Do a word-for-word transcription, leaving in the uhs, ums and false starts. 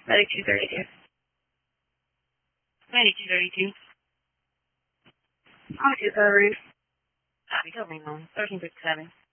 Medic two thirty-two. Medic two thirty-two. On two covering. Copy, covering on thirteen fifty-seven.